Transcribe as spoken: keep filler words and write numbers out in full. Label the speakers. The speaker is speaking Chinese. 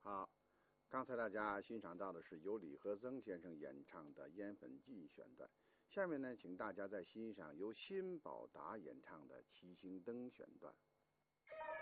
Speaker 1: 好，刚才大家欣赏到的是由李和曾先生演唱的《烟粉记》选段。下面呢，请大家再欣赏由辛宝达演唱的《七星灯》选段。